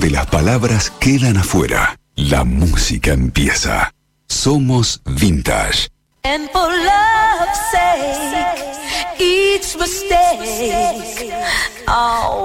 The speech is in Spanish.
donde las palabras quedan afuera, la música empieza. Somos Vintage. And for love's sake, each mistake, oh,